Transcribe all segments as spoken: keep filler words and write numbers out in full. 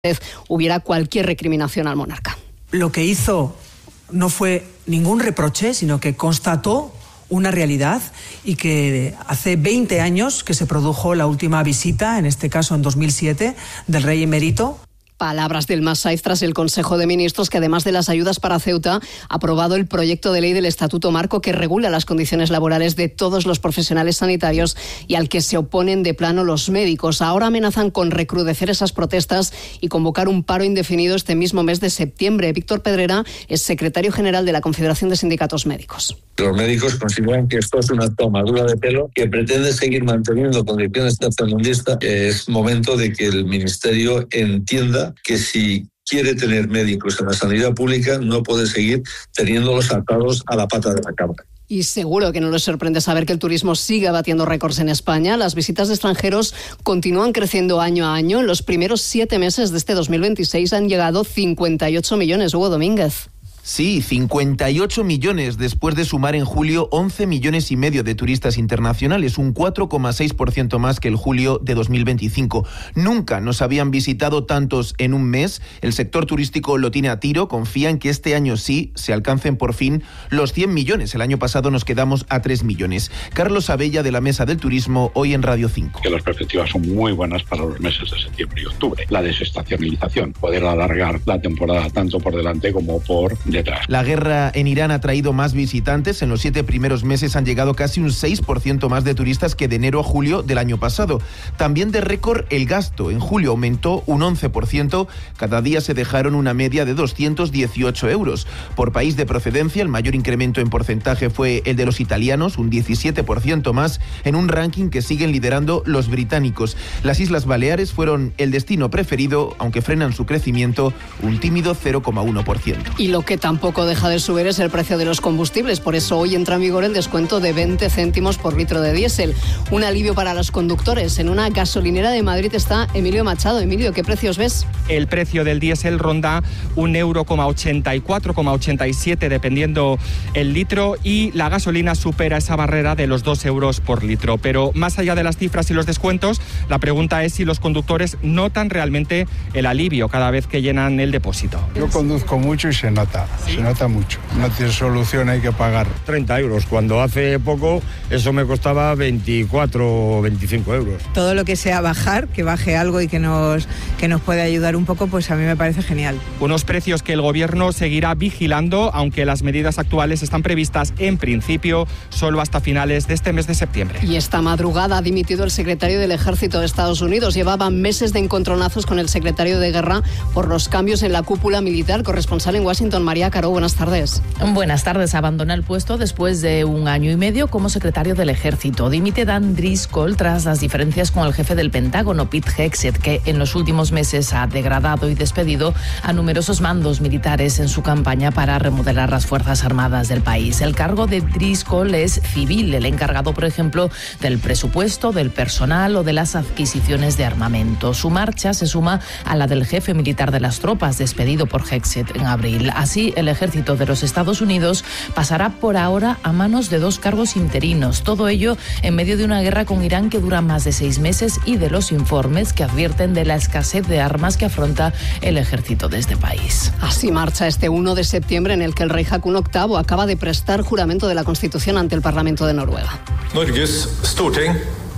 hubiera cualquier recriminación al monarca. Lo que hizo no fue ningún reproche, sino que constató una realidad y que hace veinte años que se produjo la última visita, en este caso en dos mil siete, del rey emérito. Palabras del Massaif tras el Consejo de Ministros, que además de las ayudas para Ceuta, ha aprobado el proyecto de ley del Estatuto Marco que regula las condiciones laborales de todos los profesionales sanitarios y al que se oponen de plano los médicos. Ahora amenazan con recrudecer esas protestas y convocar un paro indefinido este mismo mes de septiembre. Víctor Pedrera es secretario general de la Confederación de Sindicatos Médicos. Los médicos consideran que esto es una tomadura de pelo que pretende seguir manteniendo condiciones tercermundistas. Es momento de que el Ministerio entienda que si quiere tener médicos en la sanidad pública no puede seguir teniéndolos atados a la pata de la cama. Y seguro que no les sorprende saber que el turismo sigue batiendo récords en España. Las visitas de extranjeros continúan creciendo año a año. En los primeros siete meses de este dos mil veintiséis han llegado cincuenta y ocho millones. Hugo Domínguez. Sí, cincuenta y ocho millones después de sumar en julio once millones y medio de turistas internacionales, un cuatro coma seis por ciento más que el julio de dos mil veinticinco. Nunca nos habían visitado tantos en un mes. El sector turístico lo tiene a tiro, confía en que este año sí se alcancen por fin los cien millones. El año pasado nos quedamos a tres millones. Carlos Abella, de la Mesa del Turismo, hoy en Radio cinco. Que las perspectivas son muy buenas para los meses de septiembre y octubre. La desestacionalización, poder alargar la temporada tanto por delante como por detrás. La guerra en Irán ha traído más visitantes. En los siete primeros meses han llegado casi un seis por ciento más de turistas que de enero a julio del año pasado. También de récord el gasto. En julio aumentó un once por ciento. Cada día se dejaron una media de doscientos dieciocho euros. Por país de procedencia, el mayor incremento en porcentaje fue el de los italianos, un diecisiete por ciento más, en un ranking que siguen liderando los británicos. Las Islas Baleares fueron el destino preferido, aunque frenan su crecimiento un tímido cero coma uno por ciento. Y lo que tampoco deja de subir es el precio de los combustibles. Por eso hoy entra en vigor el descuento de veinte céntimos por litro de diésel. Un alivio para los conductores. En una gasolinera de Madrid está Emilio Machado. Emilio, ¿qué precios ves? El precio del diésel ronda un euro coma ochenta y cuatro, coma ochenta y siete dependiendo el litro, y la gasolina supera esa barrera de los dos euros por litro. Pero más allá de las cifras y los descuentos, la pregunta es si los conductores notan realmente el alivio cada vez que llenan el depósito. Yo conduzco mucho y se nota. ¿Sí? Se nota mucho. No tiene solución, hay que pagar. treinta euros, cuando hace poco eso me costaba veinticuatro o veinticinco euros. Todo lo que sea bajar, que baje algo y que nos, que nos puede ayudar un poco, pues a mí me parece genial. Unos precios que el gobierno seguirá vigilando, aunque las medidas actuales están previstas en principio solo hasta finales de este mes de septiembre. Y esta madrugada ha dimitido el secretario del Ejército de Estados Unidos. Llevaba meses de encontronazos con el secretario de Guerra por los cambios en la cúpula militar. Corresponsal en Washington, María Caro, buenas tardes. Buenas tardes. Abandona el puesto después de un año y medio como secretario del Ejército. Dimite Dan Driscoll tras las diferencias con el jefe del Pentágono, Pete Hegseth, que en los últimos meses ha degradado y despedido a numerosos mandos militares en su campaña para remodelar las Fuerzas Armadas del país. El cargo de Driscoll es civil, el encargado, por ejemplo, del presupuesto, del personal o de las adquisiciones de armamento. Su marcha se suma a la del jefe militar de las tropas, despedido por Hegseth en abril. Así, el ejército de los Estados Unidos pasará por ahora a manos de dos cargos interinos. Todo ello en medio de una guerra con Irán que dura más de seis meses y de los informes que advierten de la escasez de armas que afronta el ejército de este país. Así marcha este uno de septiembre, en el que el rey Haakon octavo acaba de prestar juramento de la Constitución ante el Parlamento de Noruega. Norges Storting.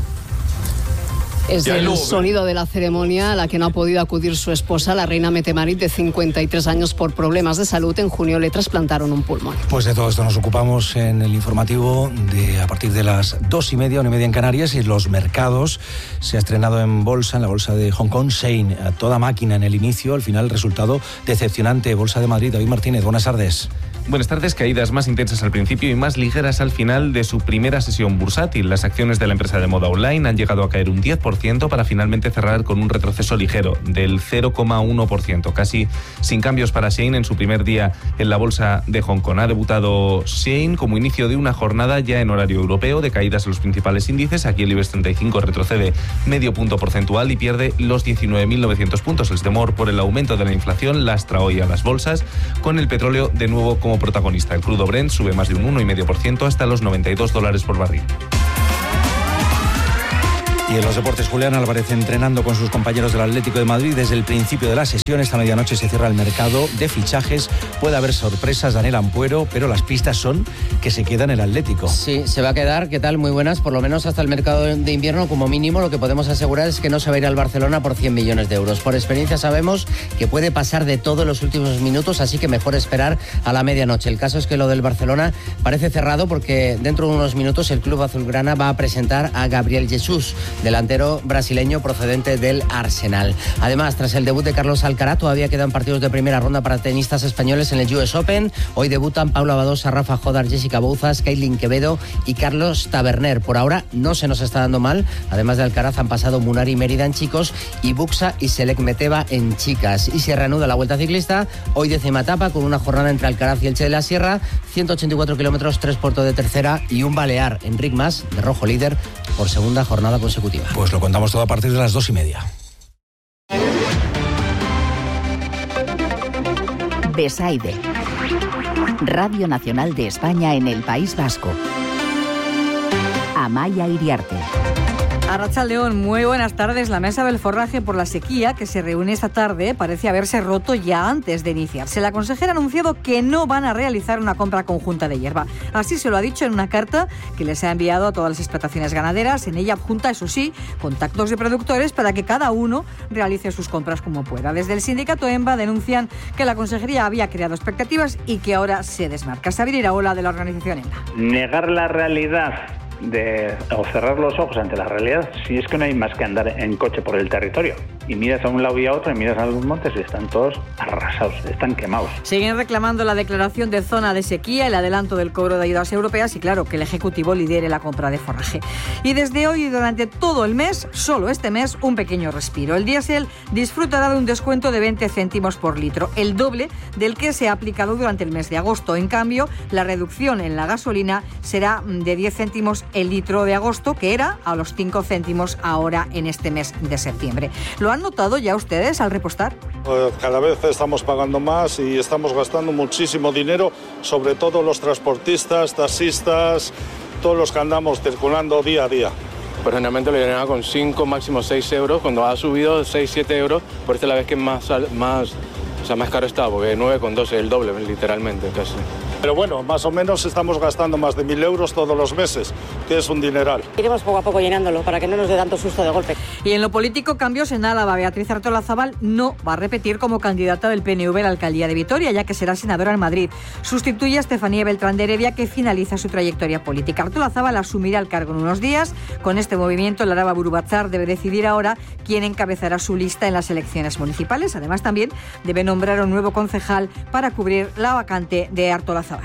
Es el sonido de la ceremonia a la que no ha podido acudir su esposa, la reina Mette-Marit, de cincuenta y tres años, por problemas de salud. En junio le trasplantaron un pulmón. Pues de todo esto nos ocupamos en el informativo de a partir de las dos y media, una y media en Canarias. Y los mercados, se ha estrenado en bolsa, en la bolsa de Hong Kong, Shein, a toda máquina en el inicio. Al final, el resultado decepcionante. Bolsa de Madrid, David Martínez, buenas tardes. Buenas tardes. Caídas más intensas al principio y más ligeras al final de su primera sesión bursátil. Las acciones de la empresa de moda online han llegado a caer un diez por ciento para finalmente cerrar con un retroceso ligero del cero coma uno por ciento, casi sin cambios para Shein en su primer día en la bolsa de Hong Kong. Ha debutado Shein como inicio de una jornada ya en horario europeo de caídas en los principales índices. Aquí el IBEX treinta y cinco retrocede medio punto porcentual y pierde los diecinueve mil novecientos puntos. El temor por el aumento de la inflación lastra hoy a las bolsas, con el petróleo de nuevo como protagonista. El crudo Brent sube más de un uno coma cinco por ciento hasta los noventa y dos dólares por barril. Y en los deportes, Julián Álvarez entrenando con sus compañeros del Atlético de Madrid desde el principio de la sesión. Esta medianoche se cierra el mercado de fichajes. Puede haber sorpresas, Daniel Ampuero, pero las pistas son que se queda en el Atlético. Sí, se va a quedar. ¿Qué tal? Muy buenas. Por lo menos hasta el mercado de invierno, como mínimo, lo que podemos asegurar es que no se va a ir al Barcelona por cien millones de euros. Por experiencia sabemos que puede pasar de todo en los últimos minutos, así que mejor esperar a la medianoche. El caso es que lo del Barcelona parece cerrado porque dentro de unos minutos el club azulgrana va a presentar a Gabriel Jesús, delantero brasileño procedente del Arsenal. Además, tras el debut de Carlos Alcaraz, todavía quedan partidos de primera ronda para tenistas españoles en el U S Open. Hoy debutan Paula Badosa, Rafa Jodar, Jessica Bouzas, Kailin Quevedo y Carlos Taberner. Por ahora no se nos está dando mal. Además de Alcaraz han pasado Munari Mérida en chicos y Buxa y Selek Meteva en chicas. Y se reanuda la Vuelta Ciclista, hoy décima etapa con una jornada entre Alcaraz y Elche de la Sierra, ciento ochenta y cuatro kilómetros, tres puertos de tercera y un balear. Enric Mas, de rojo líder, por segunda jornada consecutiva. Pues lo contamos todo a partir de las dos y media. Besaide, Radio Nacional de España en el País Vasco. Amaia Iriarte. Arratsaldeon, muy buenas tardes. La mesa del forraje por la sequía que se reúne esta tarde parece haberse roto ya antes de iniciarse. La consejera ha anunciado que no van a realizar una compra conjunta de hierba. Así se lo ha dicho en una carta que les ha enviado a todas las explotaciones ganaderas. En ella adjunta, eso sí, contactos de productores para que cada uno realice sus compras como pueda. Desde el sindicato EMBA denuncian que la consejería había creado expectativas y que ahora se desmarca. Xavier Iraola, de la organización EMBA. Negar la realidad de o cerrar los ojos ante la realidad, si es que no hay más que andar en coche por el territorio y miras a un lado y a otro y miras a los montes y están todos arrasados, están quemados. Siguen reclamando la declaración de zona de sequía, el adelanto del cobro de ayudas europeas y claro, que el Ejecutivo lidere la compra de forraje. Y desde hoy y durante todo el mes, solo este mes, un pequeño respiro. El diésel disfrutará de un descuento de veinte céntimos por litro, el doble del que se ha aplicado durante el mes de agosto. En cambio, la reducción en la gasolina será de diez céntimos el litro de agosto, que era a los cinco céntimos ahora en este mes de septiembre. ¿Lo han notado ya ustedes al repostar? Pues cada vez estamos pagando más y estamos gastando muchísimo dinero, sobre todo los transportistas, taxistas, todos los que andamos circulando día a día. Personalmente lo llenaba con cinco, máximo seis euros, cuando ha subido seis, siete euros, por esta la vez que más, más, o sea, más caro está, porque nueve con doce, el doble literalmente casi. Pero bueno, más o menos estamos gastando más de mil euros todos los meses, que es un dineral. Iremos poco a poco llenándolo para que no nos dé tanto susto de golpe. Y en lo político, cambios en Álava. Beatriz Artolazabal no va a repetir como candidata del P N V a la alcaldía de Vitoria, ya que será senadora en Madrid. Sustituye a Estefanía Beltrán de Heredia, que finaliza su trayectoria política. Artolazabal asumirá el cargo en unos días. Con este movimiento, el Araba Burubatzar debe decidir ahora quién encabezará su lista en las elecciones municipales. Además, también debe nombrar un nuevo concejal para cubrir la vacante de Artolazabal.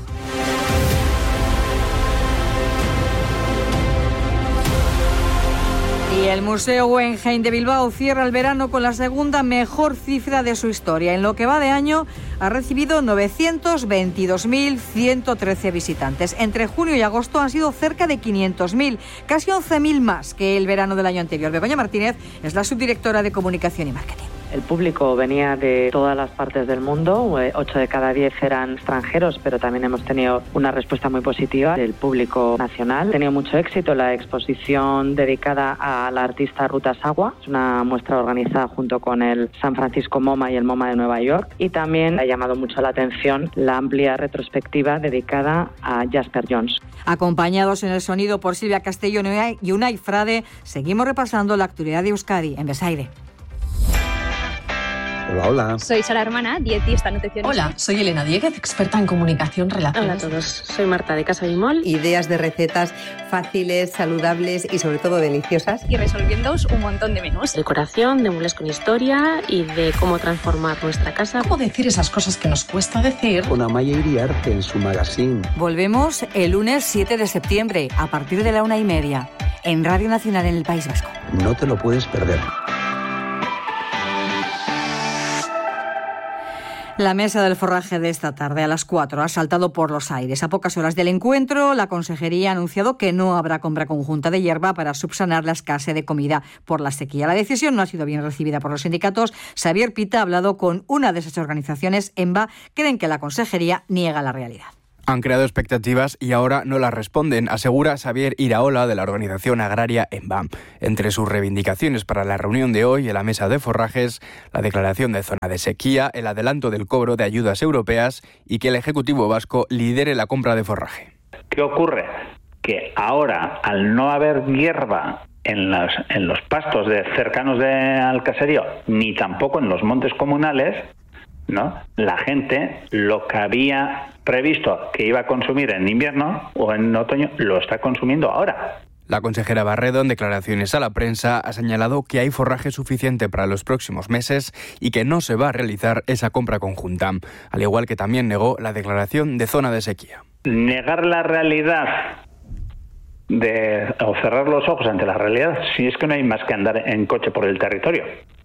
Y el Museo Guggenheim de Bilbao cierra el verano con la segunda mejor cifra de su historia. En lo que va de año ha recibido novecientos veintidós mil ciento trece visitantes. Entre junio y agosto han sido cerca de quinientos mil, casi once mil más que el verano del año anterior. Begoña Martínez es la subdirectora de Comunicación y Marketing. El público venía de todas las partes del mundo, ocho de cada diez eran extranjeros, pero también hemos tenido una respuesta muy positiva del público nacional. Ha tenido mucho éxito la exposición dedicada a la artista Ruta Sagua, es una muestra organizada junto con el San Francisco MoMA y el MoMA de Nueva York, y también ha llamado mucho la atención la amplia retrospectiva dedicada a Jasper Jones. Acompañados en el sonido por Silvia Castellón y Unai Frade, seguimos repasando la actualidad de Euskadi en Besaire. Hola, hola. Soy Sara Hermana, dietista nutricionista. Hola, soy Elena Dieguez, experta en comunicación relaciones. Hola a todos, soy Marta de Casa Bimol. Ideas de recetas fáciles, saludables y sobre todo deliciosas. Y resolviéndoos un montón de menús. Decoración, de muebles con historia y de cómo transformar nuestra casa. Cómo decir esas cosas que nos cuesta decir. Con Amaia Iriarte en su magazine. Volvemos el lunes siete de septiembre, a partir de la una y media, en Radio Nacional en el País Vasco. No te lo puedes perder. La mesa del forraje de esta tarde a las cuatro ha saltado por los aires. A pocas horas del encuentro, la Consejería ha anunciado que no habrá compra conjunta de hierba para subsanar la escasez de comida por la sequía. La decisión no ha sido bien recibida por los sindicatos. Xavier Pita ha hablado con una de esas organizaciones, EMBA. Creen que la Consejería niega la realidad. Han creado expectativas y ahora no las responden, asegura Xavier Iraola de la organización agraria ENBAM. Entre sus reivindicaciones para la reunión de hoy en la mesa de forrajes, la declaración de zona de sequía, el adelanto del cobro de ayudas europeas y que el Ejecutivo vasco lidere la compra de forraje. ¿Qué ocurre? Que ahora, al no haber hierba en, las, en los pastos de, cercanos de, al caserío, ni tampoco en los montes comunales, ¿no?, la gente lo que había previsto que iba a consumir en invierno o en otoño lo está consumiendo ahora. La consejera Barredo, en declaraciones a la prensa, ha señalado que hay forraje suficiente para los próximos meses y que no se va a realizar esa compra conjunta, al igual que también negó la declaración de zona de sequía. Negar la realidad de, o cerrar los ojos ante la realidad, si es que no hay más que andar en coche por el territorio.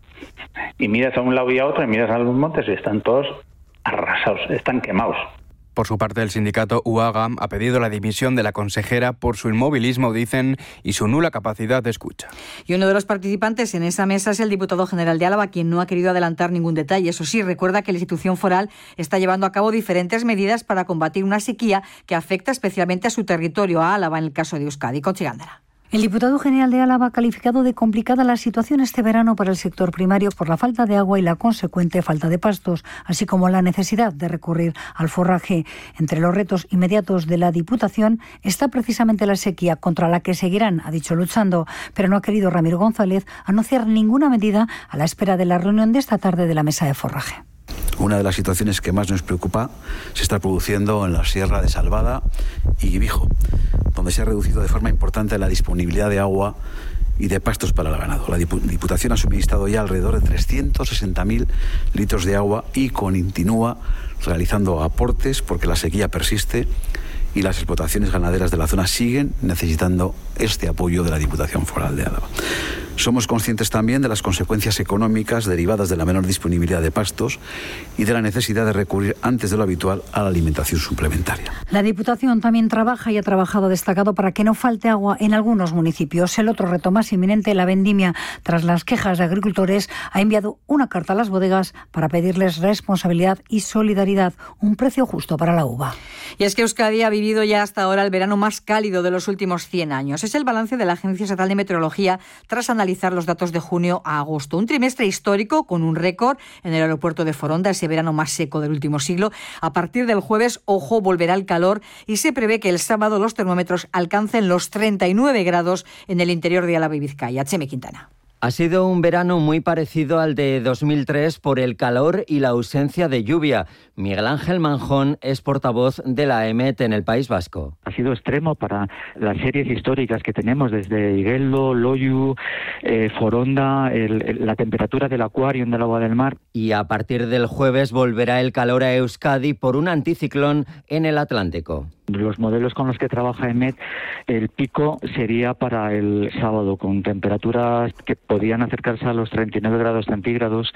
Y miras a un lado y a otro, y miras a los montes y están todos arrasados, están quemados. Por su parte, el sindicato U A G A ha pedido la dimisión de la consejera por su inmovilismo, dicen, y su nula capacidad de escucha. Y uno de los participantes en esa mesa es el diputado general de Álava, quien no ha querido adelantar ningún detalle. Eso sí, recuerda que la institución foral está llevando a cabo diferentes medidas para combatir una sequía que afecta especialmente a su territorio, a Álava, en el caso de Euskadi. Conchi Gándara. El diputado general de Álava ha calificado de complicada la situación este verano para el sector primario por la falta de agua y la consecuente falta de pastos, así como la necesidad de recurrir al forraje. Entre los retos inmediatos de la Diputación está precisamente la sequía, contra la que seguirán, ha dicho, luchando, pero no ha querido Ramiro González anunciar ninguna medida a la espera de la reunión de esta tarde de la mesa de forraje. Una de las situaciones que más nos preocupa se está produciendo en la Sierra de Salvada y Guibijo, donde se ha reducido de forma importante la disponibilidad de agua y de pastos para el ganado. La Diputación ha suministrado ya alrededor de trescientos sesenta mil litros de agua y continúa realizando aportes porque la sequía persiste y las explotaciones ganaderas de la zona siguen necesitando este apoyo de la Diputación Foral de Álava. Somos conscientes también de las consecuencias económicas derivadas de la menor disponibilidad de pastos y de la necesidad de recurrir antes de lo habitual a la alimentación suplementaria. La Diputación también trabaja y ha trabajado destacado para que no falte agua en algunos municipios. El otro reto más inminente, la vendimia. Tras las quejas de agricultores, ha enviado una carta a las bodegas para pedirles responsabilidad y solidaridad, un precio justo para la uva. Y es que Euskadi ha vivido ya hasta ahora el verano más cálido de los últimos cien años. Es el balance de la Agencia Estatal de Meteorología tras analizar los datos de junio a agosto. Un trimestre histórico con un récord en el aeropuerto de Foronda, ese verano más seco del último siglo. A partir del jueves, ojo, volverá el calor y se prevé que el sábado los termómetros alcancen los treinta y nueve grados en el interior de Álava y Vizcaya. Cheme Quintana. Ha sido un verano muy parecido al de dos mil tres por el calor y la ausencia de lluvia. Miguel Ángel Manjón es portavoz de la E M E T en el País Vasco. Ha sido extremo para las series históricas que tenemos desde Igueldo, Loiu, eh, Foronda, el, el, la temperatura del acuario del agua del mar. Y a partir del jueves volverá el calor a Euskadi por un anticiclón en el Atlántico. Los modelos con los que trabaja E M E T, el pico sería para el sábado, con temperaturas que podían acercarse a los treinta y nueve grados centígrados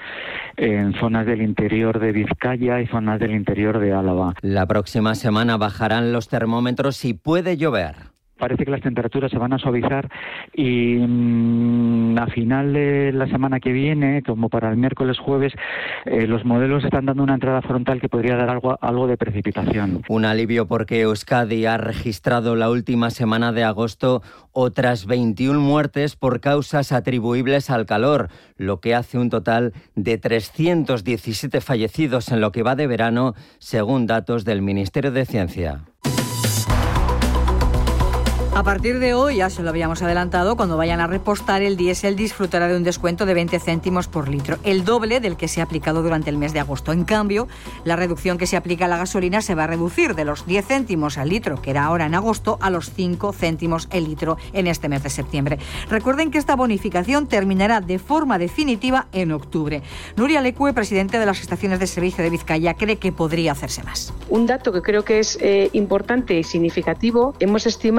en zonas del interior de Vizcaya y zonas del interior de Álava. La próxima semana bajarán los termómetros y puede llover. Parece que las temperaturas se van a suavizar y mmm, a final de la semana que viene, como para el miércoles jueves, eh, los modelos están dando una entrada frontal que podría dar algo, algo de precipitación. Un alivio porque Euskadi ha registrado la última semana de agosto otras veintiuna muertes por causas atribuibles al calor, lo que hace un total de trescientos diecisiete fallecidos en lo que va de verano, según datos del Ministerio de Ciencia. A partir de hoy, ya se lo habíamos adelantado, cuando vayan a repostar, el diésel disfrutará de un descuento de veinte céntimos por litro, el doble del que se ha aplicado durante el mes de agosto. En cambio, la reducción que se aplica a la gasolina se va a reducir de los diez céntimos al litro, que era ahora en agosto, a los cinco céntimos el litro en este mes de septiembre. Recuerden que esta bonificación terminará de forma definitiva en octubre. Nuria Lecue, presidente de las estaciones de servicio de Vizcaya, cree que podría hacerse más. Un dato que creo que es eh, importante y significativo, hemos estimado que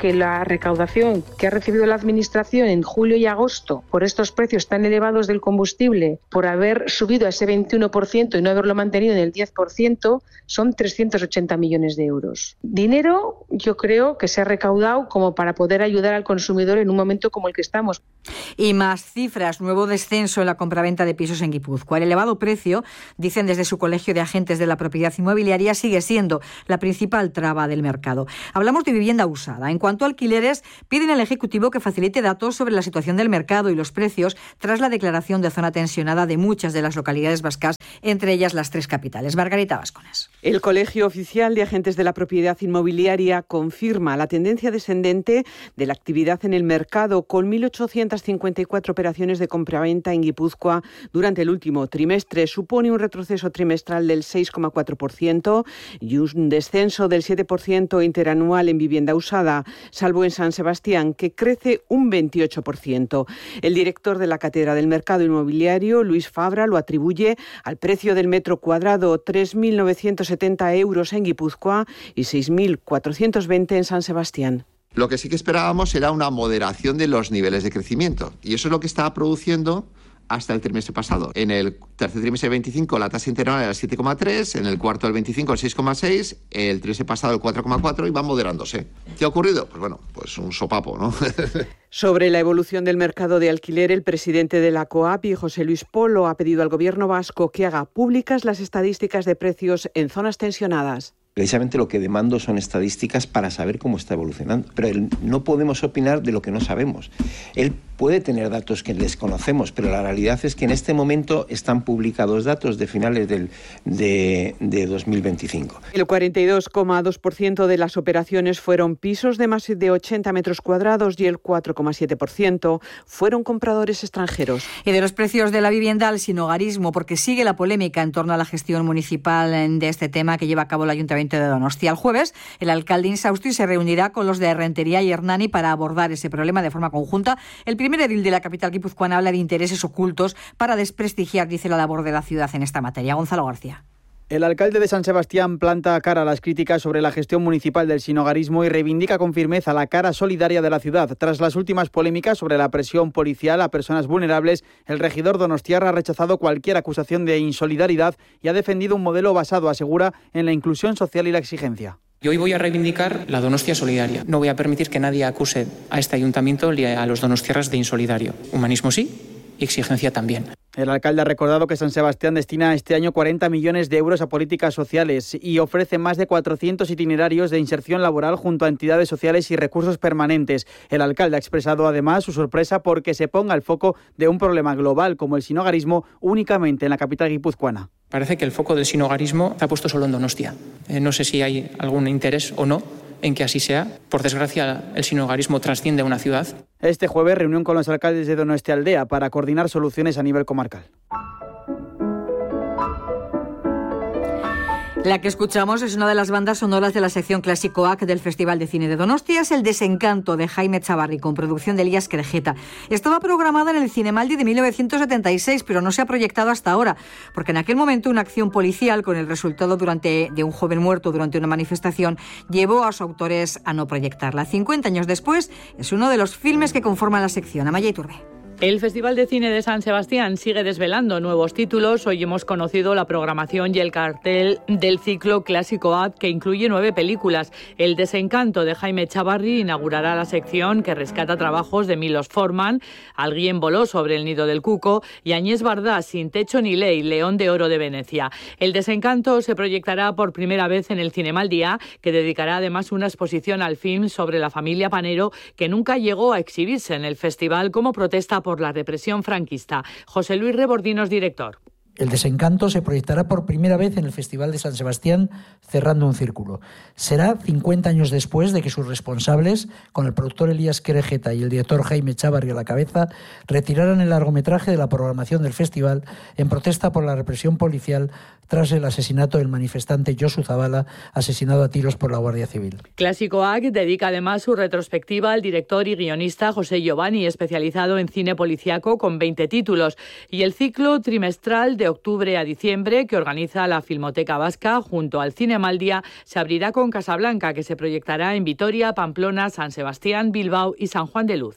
que la recaudación que ha recibido la Administración en julio y agosto por estos precios tan elevados del combustible, por haber subido a ese veintiuno por ciento y no haberlo mantenido en el diez por ciento, son trescientos ochenta millones de euros. Dinero, yo creo que se ha recaudado como para poder ayudar al consumidor en un momento como el que estamos. Y más cifras, nuevo descenso en la compraventa de pisos en Guipúzcoa. El elevado precio, dicen desde su colegio de agentes de la propiedad inmobiliaria, sigue siendo la principal traba del mercado. Hablamos de vivienda usada. En cuanto a alquileres, piden al Ejecutivo que facilite datos sobre la situación del mercado y los precios tras la declaración de zona tensionada de muchas de las localidades vascas, entre ellas las tres capitales. Margarita Vascones. El Colegio Oficial de Agentes de la Propiedad Inmobiliaria confirma la tendencia descendente de la actividad en el mercado, con mil ochocientas cincuenta y cuatro operaciones de compraventa en Guipúzcoa durante el último trimestre. Supone un retroceso trimestral del seis coma cuatro por ciento y un descenso del siete por ciento interanual en vivienda usada, salvo en San Sebastián, que crece un veintiocho por ciento. El director de la Cátedra del Mercado Inmobiliario, Luis Fabra, lo atribuye al precio del metro cuadrado, tres mil novecientos setenta euros en Guipúzcoa y seis mil cuatrocientos veinte en San Sebastián. Lo que sí que esperábamos era una moderación de los niveles de crecimiento, y eso es lo que estaba produciendo hasta el trimestre pasado. En el tercer trimestre del veinticinco la tasa interanual era el siete coma tres, en el cuarto del veinticinco el seis coma seis, el trimestre pasado el cuatro coma cuatro y va moderándose. ¿Qué ha ocurrido? Pues bueno, pues un sopapo, ¿no? Sobre la evolución del mercado de alquiler, el presidente de la COAPI, José Luis Polo, ha pedido al gobierno vasco que haga públicas las estadísticas de precios en zonas tensionadas. Precisamente lo que demando son estadísticas para saber cómo está evolucionando. Pero él, no podemos opinar de lo que no sabemos. Él puede tener datos que desconocemos, pero la realidad es que en este momento están publicados datos de finales del, de, de dos mil veinticinco. El cuarenta y dos coma dos por ciento de las operaciones fueron pisos de más de ochenta metros cuadrados y el cuatro coma siete por ciento fueron compradores extranjeros. Y de los precios de la vivienda al sinhogarismo, porque sigue la polémica en torno a la gestión municipal de este tema que lleva a cabo el Ayuntamiento de Donostia. El jueves, el alcalde Insausti se reunirá con los de Rentería y Hernani para abordar ese problema de forma conjunta. El primer edil de la capital guipuzcoana habla de intereses ocultos para desprestigiar, dice, la labor de la ciudad en esta materia. Gonzalo García. El alcalde de San Sebastián planta cara a las críticas sobre la gestión municipal del sinhogarismo y reivindica con firmeza la cara solidaria de la ciudad. Tras las últimas polémicas sobre la presión policial a personas vulnerables, el regidor donostiarra ha rechazado cualquier acusación de insolidaridad y ha defendido un modelo basado, asegura, en la inclusión social y la exigencia. Y hoy voy a reivindicar la Donostia solidaria. No voy a permitir que nadie acuse a este ayuntamiento ni a los donostiarras de insolidario. Humanismo sí y exigencia también. El alcalde ha recordado que San Sebastián destina este año cuarenta millones de euros a políticas sociales y ofrece más de cuatrocientos itinerarios de inserción laboral junto a entidades sociales y recursos permanentes. El alcalde ha expresado además su sorpresa porque se ponga el foco de un problema global como el sinhogarismo únicamente en la capital guipuzcoana. Parece que el foco del sinhogarismo está puesto solo en Donostia. Eh, no sé si hay algún interés o no en que así sea. Por desgracia, el sinhogarismo trasciende a una ciudad. Este jueves, reunión con los alcaldes de Donostialdea para coordinar soluciones a nivel comarcal. La que escuchamos es una de las bandas sonoras de la sección Clásico-A C del Festival de Cine de Donostia. Es El Desencanto, de Jaime Chavarri, con producción de Elías Querejeta. Estaba programada en el Cinemaldi de mil novecientos setenta y seis, pero no se ha proyectado hasta ahora, porque en aquel momento una acción policial con el resultado durante, de un joven muerto durante una manifestación llevó a sus autores a no proyectarla. cincuenta años después, es uno de los filmes que conforman la sección. Amaya Iturbe. El Festival de Cine de San Sebastián sigue desvelando nuevos títulos. Hoy hemos conocido la programación y el cartel del ciclo Clásico A D, que incluye nueve películas. El Desencanto, de Jaime Chavarri, inaugurará la sección que rescata trabajos de Milos Forman. Alguien voló sobre el nido del cuco, y Añés Bardás, Sin techo ni ley, León de oro de Venecia. El Desencanto se proyectará por primera vez en el Cinemaldi A, que dedicará además una exposición al film sobre la familia Panero, que nunca llegó a exhibirse en el festival como protesta por la represión franquista. José Luis Rebordinos, director. El Desencanto se proyectará por primera vez en el Festival de San Sebastián, cerrando un círculo. Será cincuenta años después de que sus responsables, con el productor Elías Querejeta y el director Jaime Chavarri a la cabeza, retiraran el largometraje de la programación del festival en protesta por la represión policial tras el asesinato del manifestante Josu Zabala, asesinado a tiros por la Guardia Civil. Clásico A C dedica además su retrospectiva al director y guionista José Giovanni, especializado en cine policíaco con veinte títulos, y el ciclo trimestral de de octubre a diciembre, que organiza la Filmoteca Vasca junto al Cinemaldia, se abrirá con Casablanca, que se proyectará en Vitoria, Pamplona, San Sebastián, Bilbao y San Juan de Luz.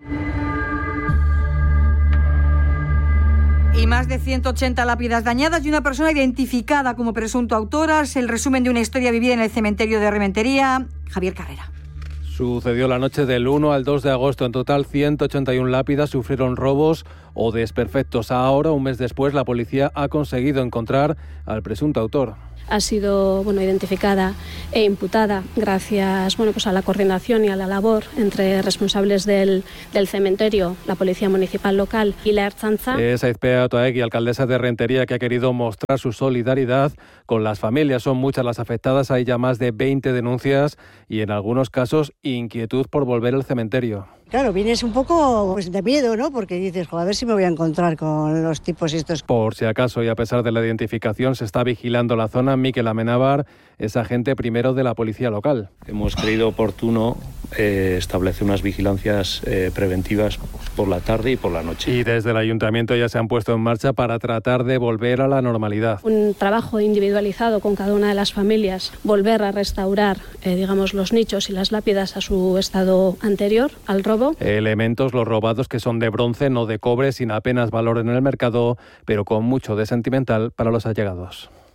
Y más de ciento ochenta lápidas dañadas y una persona identificada como presunto autora. Es el resumen de una historia vivida en el cementerio de Rementería. Javier Carrera. Sucedió la noche del uno al dos de agosto. En total, ciento ochenta y una lápidas sufrieron robos o desperfectos. Ahora, un mes después, la policía ha conseguido encontrar al presunto autor. Ha sido bueno, identificada e imputada gracias bueno, pues a la coordinación y a la labor entre responsables del, del cementerio, la Policía Municipal Local y la Ertzaintza. Es Aizpea Otaegui, alcaldesa de Rentería, que ha querido mostrar su solidaridad con las familias. Son muchas las afectadas, hay ya más de veinte denuncias y en algunos casos inquietud por volver al cementerio. Claro, vienes un poco pues, de miedo, ¿no? Porque dices, joder, a ver si me voy a encontrar con los tipos estos. Por si acaso, y a pesar de la identificación, se está vigilando la zona. Miquel Amenábar es agente primero de la policía local. Hemos creído oportuno eh, establecer unas vigilancias eh, preventivas por la tarde y por la noche. Y desde el ayuntamiento ya se han puesto en marcha para tratar de volver a la normalidad. Un trabajo individualizado con cada una de las familias, volver a restaurar, eh, digamos, los nichos y las lápidas a su estado anterior al robo. Elementos, los robados, que son de bronce, no de cobre, sin apenas valor en el mercado, pero con mucho de sentimental para los allegados.